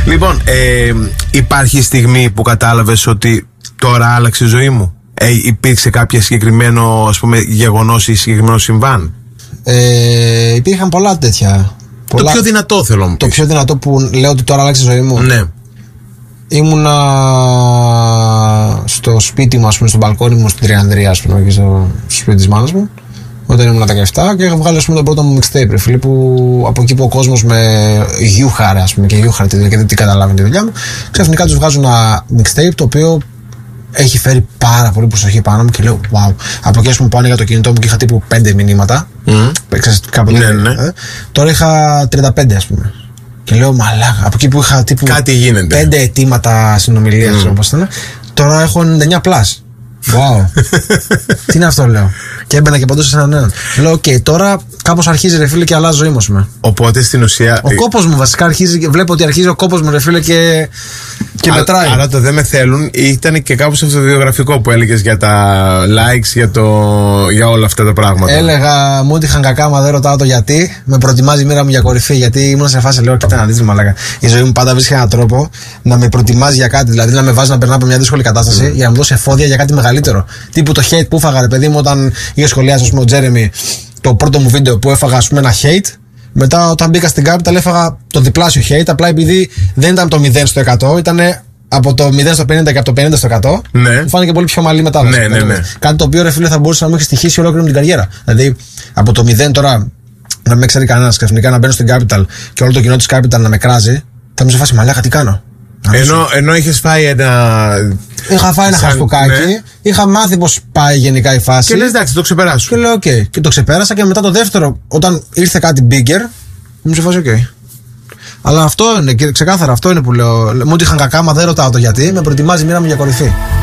Λοιπόν, υπάρχει στιγμή που κατάλαβες ότι τώρα άλλαξε η ζωή μου? Υπήρξε κάποιο συγκεκριμένο, ας πούμε, γεγονός ή συγκεκριμένο συμβάν? Υπήρχαν πολλά τέτοια. Το πιο δυνατό θέλω μου. Το πιο δυνατό που λέω ότι τώρα άλλαξε η ζωή μου. Ναι. Ήμουνα στο σπίτι μου, ας πούμε, στο μπαλκόνι μου στην Τριανδρία, ας πούμε, και στο σπίτι της μάνας μου, όταν ήμουν 17, και είχα βγάλει, ας πούμε, το πρώτο μου mixtape, ρε φίλε, που από εκεί που ο κόσμος με γιούχαρε, ας πούμε, και γιούχαρε τη δουλειά και δεν τι καταλάβαινε τη δουλειά μου, ξαφνικά τους βγάζω ένα mixtape το οποίο έχει φέρει πάρα πολύ προσοχή πάνω μου και λέω wow. Από εκεί, ας πούμε, που άνοιγα το κινητό μου και είχα τύπου 5 μηνύματα. Ναι. Τώρα είχα 35, ας πούμε. Και λέω μαλάκα. Από εκεί που είχα τύπου κάτι γίνεται. 5 αιτήματα συνομιλίας, όπως ήταν, τώρα έχω 99 plus. Wow. Τι είναι αυτό, λέω. Και έμπαινα και παντού σε έναν νέο. Λέω, οκ, τώρα κάπως αρχίζει, ρε φίλε, και αλλάζει ζωή μου. Οπότε στην ουσία. Ο κόπος μου βασικά αρχίζει. Βλέπω ότι αρχίζει ο κόπος μου, ρε φίλε, και μετράει. Άρα το δεν με θέλουν ήταν και κάπως αυτοβιογραφικό που έλεγες για τα likes, για όλα αυτά τα πράγματα. Έλεγα, μου είχαν κακά, μα δεν ρωτάω το γιατί. Με προετοιμάζει η μοίρα μου για κορυφή. Γιατί ήμουν σε φάση, λέω, κοίτα να δεις, μαλάκα. Η ζωή μου πάντα βρίσκει έναν τρόπο να με προετοιμάζει για κάτι. Δηλαδή να με βάζει να περνάω από μια δύσκολη κατάσταση για να μου δώσει εφόδια για κάτι μεγαλύτερο. Τύπου το hate που έφαγα, ρε παιδί μου, όταν είχε σχολιάσει, ας πούμε, ο Τζέρεμι το πρώτο μου βίντεο που έφαγα, ας πούμε, ένα hate. Μετά, όταν μπήκα στην Capital, έφαγα το διπλάσιο hate. Απλά επειδή δεν ήταν το 0 στο 100, ήταν από το 0 στο 50 και από το 50 στο 100. Ναι. Μου φάνηκε πολύ πιο ομαλή μετάβαση. Ναι. Κάτι το οποίο, ρε φίλε, θα μπορούσε να μου έχει στοιχήσει ολόκληρη την καριέρα. Δηλαδή, από το 0 τώρα να με ξέρει κανένα, ξαφνικά να μπαίνω στην Capital και όλο το κοινό τη Capital να με κράζει, θα μου σε φάσει μαλάκα, τι κάνω. Ενώ είχες φάει ένα. Είχα φάει ένα χαστούκάκι, ναι. Είχα μάθει πως πάει γενικά η φάση. Και λες, εντάξει, το ξεπεράσω. Και λέω, OK. Και το ξεπέρασα, και μετά το δεύτερο, όταν ήρθε κάτι bigger, μου σε φάση, OK. Αλλά αυτό είναι, και ξεκάθαρα αυτό είναι που λέω. Μου ότι είχαν κακά, μα δεν ρωτάω το γιατί. Με προετοιμάζει η μοίρα μου για κορυφή.